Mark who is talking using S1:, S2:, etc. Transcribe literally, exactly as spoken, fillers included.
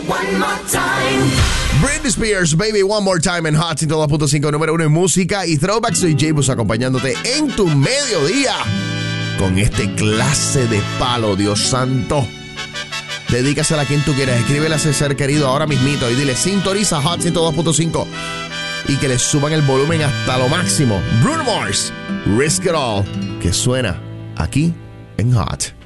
S1: One more time.
S2: Britney Spears, Baby One More Time en Hot ciento dos punto cinco, número uno en música y throwback. Soy J-Bus acompañándote en tu mediodía con este clase de palo, Dios santo. Dedícasela a quien tú quieras, escríbele a ese ser querido ahora mismito y dile sintoniza Hot ciento dos punto cinco y que le suban el volumen hasta lo máximo. Bruno Mars, Risk It All, que suena aquí en Hot.